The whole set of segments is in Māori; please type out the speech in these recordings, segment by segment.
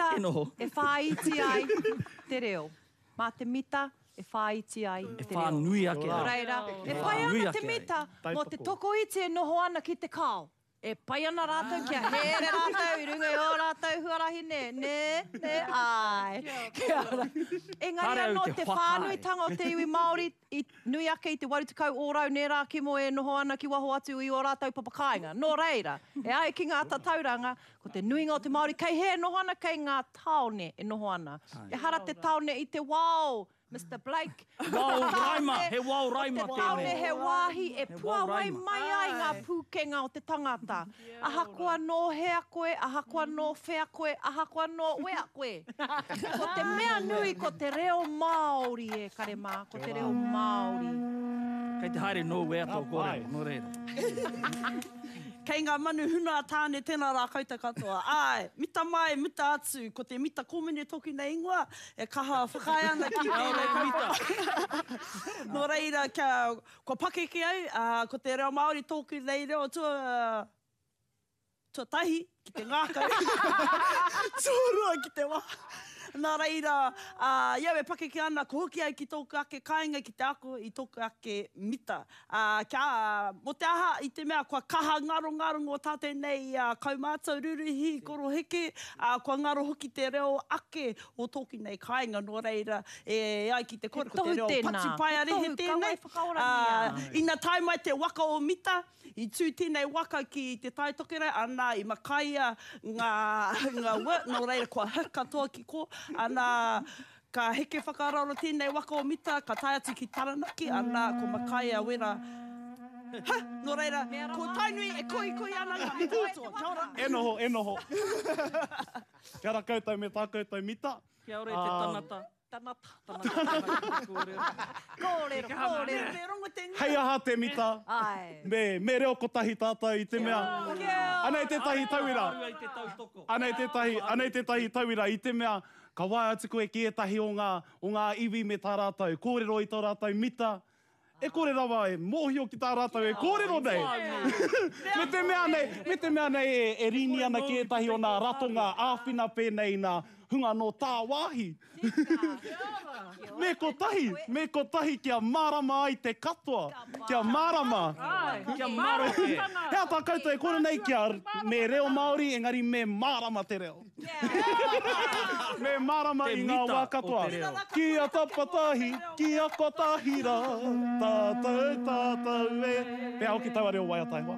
mita e whāiti ai te reo. Mā te mita e whāiti ai te reo. E whānui ake. Reira, e whai ana te mita mo te toko iti e noho ana ki te kao. E pai ana rātou kia here rātou, i runga i o rātou huarahi ne, ai. Kia ora. Engari anō te whānuitanga o te iwi Māori, i nui ake i te warutukau ōrau ne rā ki mo e noho ana ki waho atu i o rātou papakainga. Nō reira, e ai ki ngā tauranga, ko te nuinga o te Māori, kei he noho ana kei ngā taone e noho ana. E hara te taone i te wao, Mr. Blake. Wau raima, he wau raima tēnei. Te taone he wāhi e puawai mai ai ngā pūkenga o te tangata. Ahakoa no hea koe, ahakoa no whea koe, ahakoa no wea koe. Ko te mea nui, ko te reo Māori e karema, ko te reo Māori. Kei te haere no wea tau kore, no reira. Kei ngā manu huna tāne tēnā rā kauta katoa. Ai, mita mai, mita atu, ko te mita kōmene toki nei ingoa, e kaha whakai ana ki tēnei mita. Nō reira, ko pakeke au, ko te reo Māori tōku nei reo tua tahi ki te ngākau. Tūrua ki te wā. Nā reira, iau e pakeke ana, ko hoki ai ki tōku ake kāinga ki te ako i tōku ake mita. Mo te aha i te mea, kua kaha ngaro ngō tāte nei kaumātau ruruhi, koro heke, kua ngaro hoki te reo ake o tōki nei kāinga. Nō reira, ai ki te kore, ko te reo Pachipai rehe tēnei. Ina tai mai te waka o mita, i tū tēnei waka ki te taitokere, ana i makaia ngā wā, nō reira kua katoa ki ko, ana ka heke whakararo tēnei waka o mita, ka tai atu ki Taranaki, ana ko makaia wera. Ha, nō reira, ko tainui e koi ana ngā mita atoa. Kia ora. E noho. Kia ora koutou me tā koutou mita. Kia ora te tanata. Kōrero. Hei aha te mita. Me reo kotahi tātou i te mea. Anei te tahi tauira. Anei te tahi tauira i te mea. Ka wai atu koe ki etahi o ngā iwi me tā rātou. Kōrero i tā rātou mita. E kore rawa e mōhio ki tā rātou e kōrero nei. Me te mea nei e rini ana ki etahi o nā ratonga āwhina pēnei nā hunga no tā wāhi. Me ko tahi kia marama ai te katoa. Kia marama. Kia marama. Hea tā koutou e kore nei kia me reo Māori, engari me marama te reo. Me marama i ngā wā katoa. Kia tapatahi, kia kotahira, tātou e. Pea hoki taua reo waia tai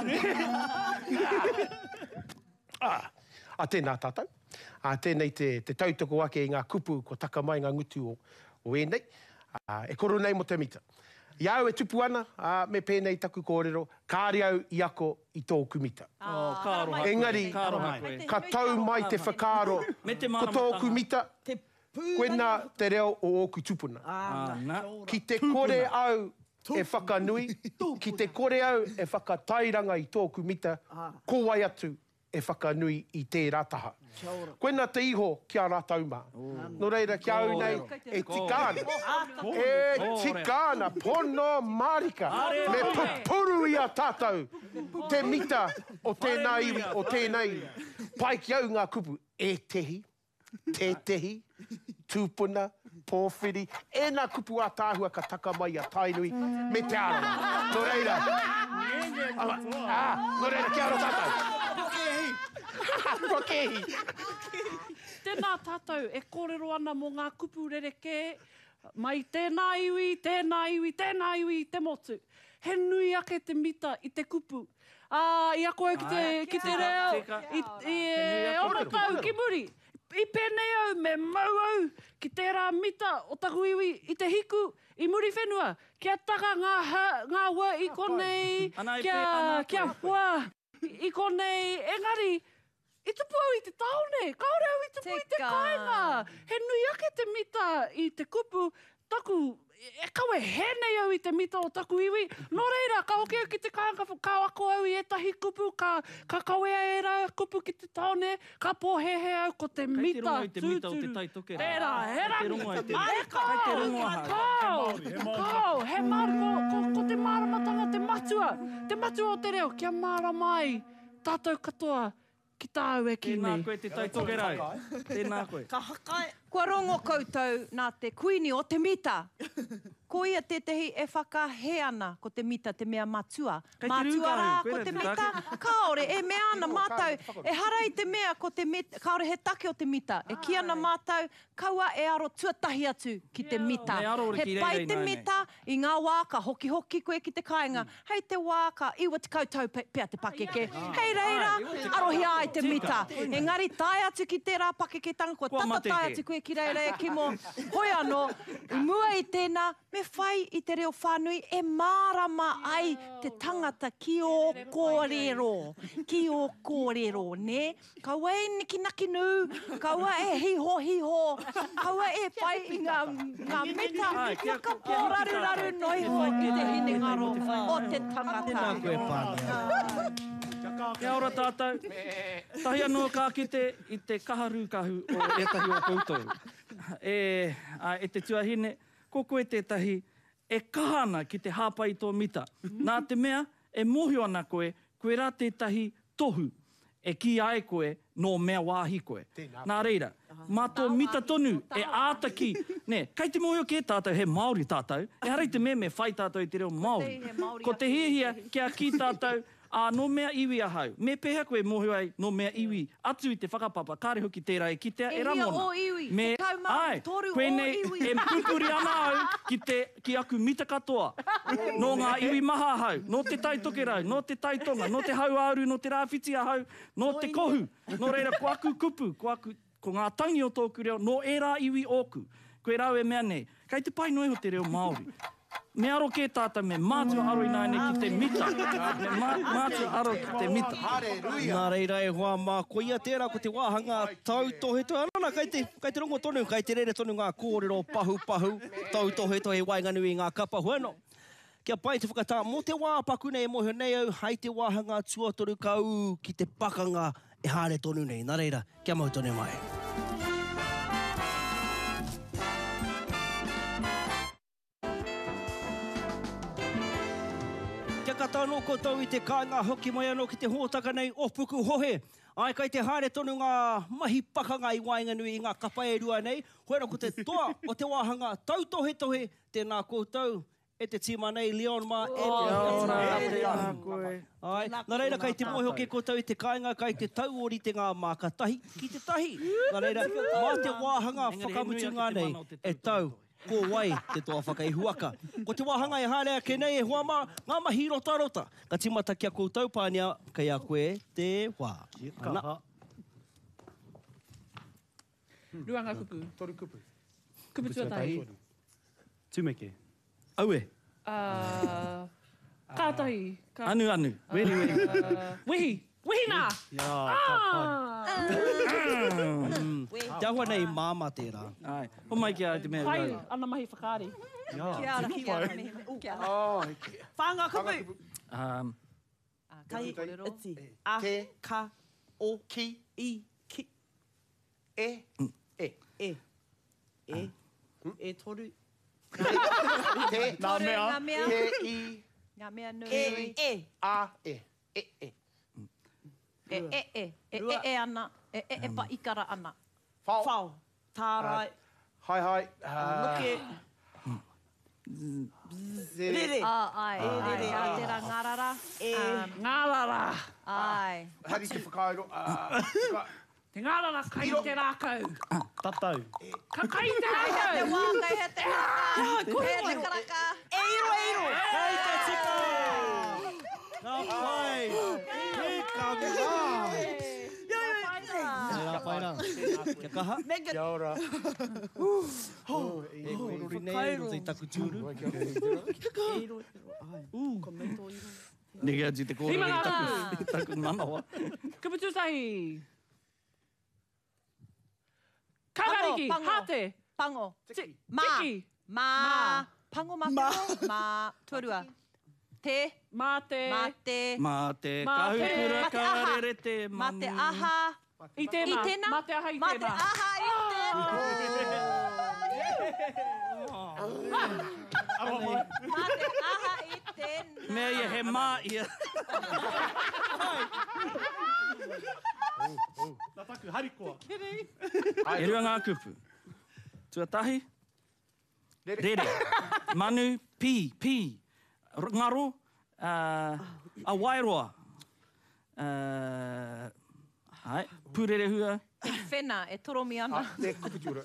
wā. Tēnā tātou. Tēnei te tautoko ake i ngā kupu ko taka mai ngā ngutu o enei. E koro nei mo te mita. Iau e tupu ana, me pēnei taku kōrero, kāri au i ako i tōku mita. Engari, ka tau mai te whakaro ko tōku mita, koena te reo o oku tupuna. Ki te kore au e whakanui, ki te kore au e whakatairanga i tōku mita, ko wai atu e whakanui i tērā taha. Koena te iho kia rātou mā. Nō reira kia au nei e tikāna. E tikāna, pono marika. Me pupuru ia tātou. Te mita o tēnā iwi, o tēnei. Pai ki au ngā kupu. E tehi, te tehi, tūpuna, pōwhiri. E nā kupu a tāhua ka taka mai a tainui me te ara. Nō reira. Nō reira kia ora tātou. Rokehi. Tēnā tātou, e kōrero ana mō ngā kupu rereke, mai tēnā iwi, te motu. He nui ake te mita i te kupu. I ako au ki te reo, i ora tau ki muri. I pēnei au, me mau au, ki tērā mita o taku iwi, i te hiku, i muri whenua. Kia taka ngā wā i konei, kia wā, i konei, engari, i tupu au i te taone, kaore au i tupu i te kāinga. He nui ake te mita i te kupu, taku, e kawe henei au i te mita o taku iwi. Nō reira, ka hoki au ki te kāinga, ka ako au i etahi kupu, ka kawea e rā kupu ki te taone, ka pōhehe au ko te mita. Kei te rongo i te mita o te taitokera. Tērā, he rangi. Kei te rongo i te mita. Kei te rongo aha. Kau, he Māori, ko te māramatanga, te matua o te reo, kia māramai, tātou katoa, Ki tāu e ki nei. Tēnā koe te taitoke rau. Tēnā koe. Ka hakai. Kua rongo koutou nā te kuini o te mita. Ko ia te tehi e whakahe ana ko te mita te mea matua. Kei te Matua rā rūkahu, ko koe te rā, mita. Kaore e mea ana mātou. E harai te mea ko te mita. Kaore he take o te mita. E ki ana mātou. Kaua e aro tuatahi atu ki te mita. He pai te mita i ngā wā ka hoki koe ki te kāinga. Hei te wā ka iwa te koutou pea te pakeke. Hei reira, arohi ai te mita. Engari tai atu ki te rā pakeketanga. Ko tata tai atu koe ki reira e ki mo. Hoi anō, i mua i tēnā, me whai i te reo whānui e mārama ai te tangata ki o kōrero. Ki o kōrero, ne? Kaua e niki nū, kaua e hiho, kaua e whai i ngā meta whakapōraru noiho ki te hinengaro o te tangata. Tēnā koe pānea. Kia ora tātou. Tahi anō ka kite i te kaharūkahu o etahi o koutou. E te tuahine, ko koe tētahi e kahana ki te hāpai tō mita. Nā te mea, e mohio ana koe, koe rā tētahi tohu e ki ai koe no mea wāhi koe. Nā reira, mā tō mita tonu e ātaki. Ne, kai te mohio ke tātou, he Māori tātou, e harai te mea me whai tātou i te reo Māori. Ko te hiehia kia ki tātou, no mea iwi ahau. Me pēhea koe mohio ai no mea iwi. Atu i te whakapapa, kāre hoki tērā e kitea e ramona. E hia o iwi, me, te kaumau, toru o iwi. E pupuri ana au ki aku mita katoa. No ngā iwi maha ahau, no te taitoke rau, no te taitonga, no te hauauru, no te rāwhiti ahau, no te kohu. No reira, ko aku kupu, ko ngā tangi o tōku reo, no e rā iwi oku. Koe rau e mea nei. Kai te pai noi ho te reo Māori. Me aro ke tātou me mātua aro i nāne ki te mita. Me mātua aro ki te mita. Nā reira e hoa mā koia tērā ko te wāhanga tautohe anana. Kai te rongo tonu, kai te rere tonu ngā kōrero pahu. Tautohe wainganui i ngā kapa hueno. Kia pai te whakatā, mō te wā paku nei mohio nei au, hai te wāhanga tuatoru kau ki te pakanga e hāre tonu nei. Nā reira, kia mau tonu mai. Kata anō koutou i te kāinga hoki mai anō ki te hōtaka nei o puku hohe. Ai kai te haere tonu ngā mahi pakanga i Wainganui i ngā kapa e rua nei. Hoera ko te toa o te wāhanga tautohe tēnā koutou e te tima nei Leon mā e te ai. Nā reira kai te mohe hoki koutou i te kāinga kai te tauori te ngā mākatahi ki te tahi. Nā reira, mā te wāhanga whakamutunga nei e tau. Ko wai te toa whakaihuaka. Ko te wāhanga e hārea ke nei e huama ngā mahi rota. Ka timata kia koutou pānia, kai a koe te wā. Ana. Ruanga kupu. Toru kupu. Kupu tuatahi. Tumeke. Aue. Kātahi. Anu. Wehi. Wehi nā! Te ahua nei māma tērā. Ai, ho mai kia te mea Pai, ana mahi whakaari. Kia ara. Whanga kupu. Kai, iti. A, ka, o, ki, i, ki. E toru. Nā mea. Te i. Ngā mea nui. A, e. E ana. E pa ikara ana. Whao. Tārai. Hai. Luke. Rere. Ai. Tērā ngārara. Ngārara. Ai. Hari te whakairo. Te ngārara kai te rākau. Tatau. Ka kai te rākau. Te wā, kai he te haka. He te karaka. E iro. Hei te tika! Ka pai! Hei ka mea! Nā paira. Kia kaha? Kia ora. E korori nei, ro te taku tūru. Nege atu te kōrero i taku manawa. Kupu tuatahi. Kakariki. Hate. Pango. Tiki. Mā. Pango mā. Mā. Tuarua. Te. Mate. Mate. Kahukura karere te manu. Mate aha. I tēnā. Mate aha i tēnā. Mate aha i tēnā. Mate aha i tēnā. Mea ia he mā ia. Nā taku, harikoa. E rua ngā kupu. Tuatahi. Rere. Manu, pi. Ngaro. A wairoa. Ai, pūrere hua. E whena, e toromi ana. Te kupu tura.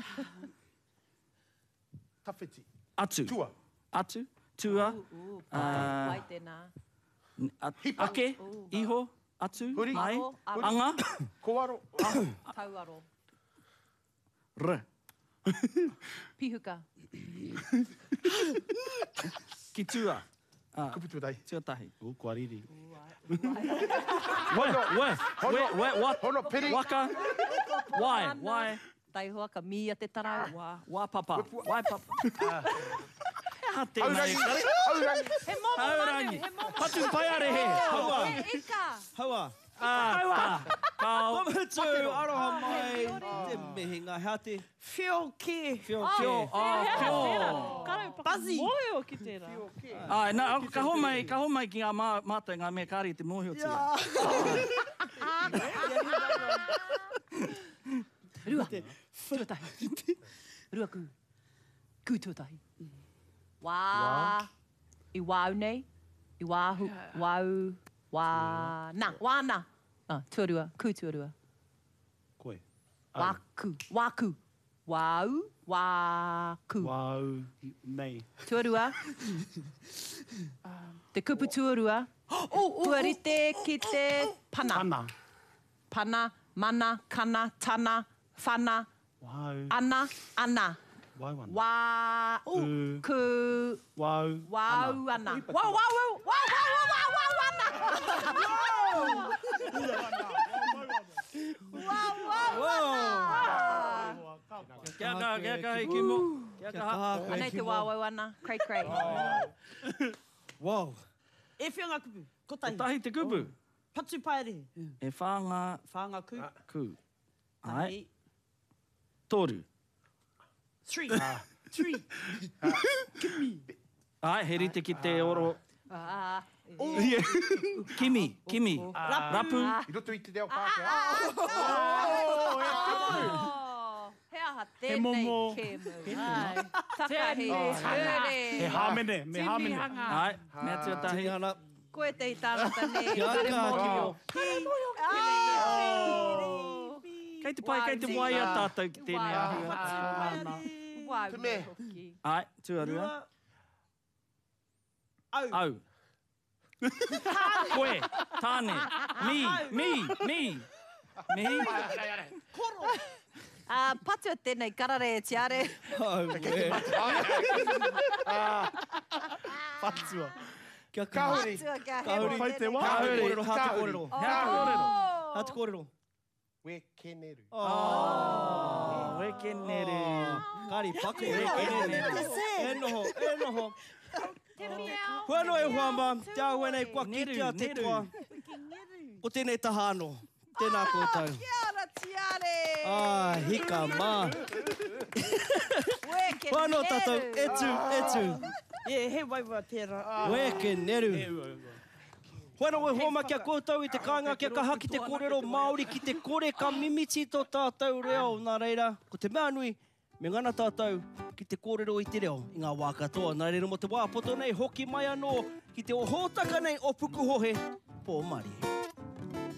Tawhiti. Atu. Tua. Atu. Tua. Wai tēnā. Ake. Iho. Atu. Huri. Mai. Aro, aro. Anga. Koaro. Tauaro. R. Pihuka. Ki tua. Kupu tuatai. Tuatahi. O, kua riri. Hono piri. Waka. Wai. Tai hoaka mia te tarau. Wā papa. Wai papa. Ha tēnei. He momo manu, Haurangi. he momo. Patu pai are he. Haua. He ika. Haua. Tā. Kau. Wamatu, aroha mai. Te mehinga, hea te Whio ke. whio Whio. ke. Karau Buzzy. moe o ki tērā. Ai, nā, ka homai ki ngā mātai ngā mea kāri te mōhio tia. Rua. Tuatahi. Rua ku. Ku tuatahi. Wā. I wāu nei. I wāhu. Wāu. Wāna. Wāna. Tuarua. Ku tuarua. Koe. Wāku. Wāku. Wāu. Wāku. Wau. Nei. Tuarua. Te kupu tuarua. Tuarite ki te pana. Ana. Pana, mana, kana, tana, whana, Wau. ana. Wau ana. Wā, ku, Wau. wāu ana. Wau, Kia ka hei ki mo. Kia ka ha. Anei te wāwau ana. Cray. Wow. E whio ngā kupu. Kotahi. Tahi te kupu. Patu paere. E whanga Whanga ku. ku. Ai. Tahi. Toru. 3. 3. Ai, he rite ki te oro. Kimi. Rapu. I roto i te reo Pākehā. He aha He momo. tēnei ke mu. Ai. Takahi. Ture. He hāmene. Me hāmene. Timihanga. Ai, mea tuatahi. Hana. Koe te i tānata nei. Kia Kare ka. mōhio. Kei te pai, kei te wai a tātou ki tēnei Wau. ahua. Wau. Te me. hoki. Ai, tuarua. Au. Koe, tāne, mi. Patua tēnei karare e tiare. Patua. Kia Kāhuri. Patua kia Kāhuri. Pai te wā. Hatu Kāhuri. kōrero, hatu kōrero. Hea kōrero. Hatu kōrero. We keneru. Weke neru. Kari paku e keneru. E noho. Hua no e huama, te ahua nei kua kitea te toa. Ko tēnei tahano. Tēnā kōtau. Kia ora tiare. Hika mā. Weke Hua no tātou, neru. etu. He waiwa pēra. Weke neru. Hua no e huama kia kōtau I te kāinga kia ka haki te kōrero Māori ki te kore ka mimiti tō tātou reo. Nā reira, ko te mea nui, me ngana tātou ki te kōrero I te reo I ngā wā katoa. Nā reira mo te wāpoto nei hoki mai anō ki te ohotaka nei o puku hohe. Pō Māori.